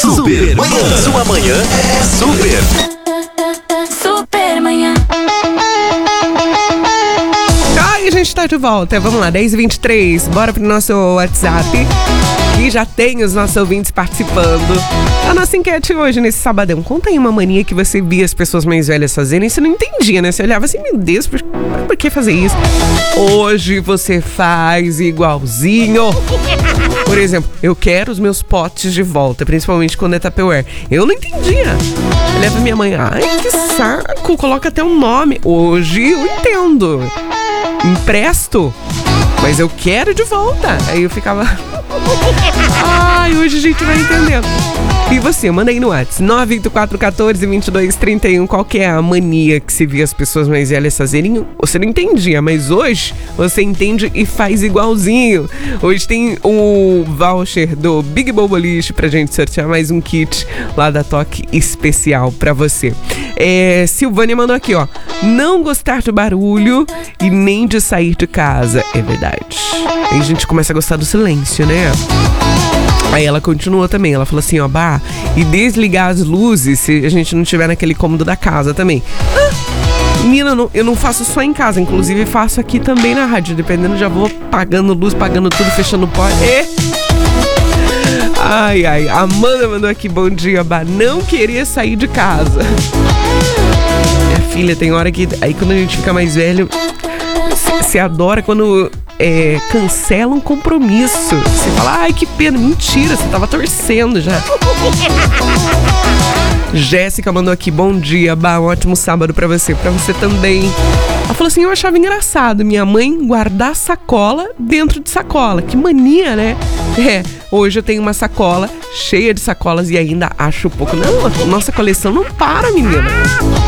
Super Manhã. Sua manhã é super. Super Manhã. Ai, a gente tá de volta. Vamos lá, 10h23. Bora pro nosso WhatsApp, que já tem os nossos ouvintes participando. A nossa enquete hoje, nesse sabadão. Conta aí uma mania que você via as pessoas mais velhas fazerem e você não entendia, né? Você olhava assim, meu Deus, por que fazer isso? Hoje você faz igualzinho. Por exemplo, eu quero os meus potes de volta, principalmente quando é Tupperware. Eu não entendia. Eu levo minha mãe, ai, que saco, coloca até um nome. Hoje eu entendo. Empresto, mas eu quero de volta. Aí eu ficava... Ai, hoje a gente vai entendendo. E você, manda aí no WhatsApp 984142231. Qual que é a mania que se via as pessoas mais velhas fazerem? Você não entendia, mas hoje você entende e faz igualzinho. Hoje tem o voucher do Big Bowl Boliche pra gente sortear mais um kit lá da Toque especial pra você. Silvânia mandou aqui, ó: não gostar de barulho e nem de sair de casa. É verdade. Aí a gente começa a gostar do silêncio, né? Aí ela continuou também, ela falou assim, ó, Bah, e desligar as luzes se a gente não estiver naquele cômodo da casa também. Menina, eu não faço só em casa, inclusive faço aqui também na rádio, dependendo, já vou pagando luz, pagando tudo, fechando porta. Ai, Amanda mandou aqui, bom dia, Bah, não queria sair de casa. Minha filha, tem hora que, aí quando a gente fica mais velho, você adora quando... cancela um compromisso. Você fala, ai, que pena. Mentira, você tava torcendo já. Jéssica mandou aqui, bom dia, Bah, um ótimo sábado pra você também. Ela falou assim, eu achava engraçado minha mãe guardar sacola dentro de sacola. Que mania, né? Hoje eu tenho uma sacola cheia de sacolas e ainda acho pouco. Não, nossa coleção não para, menina.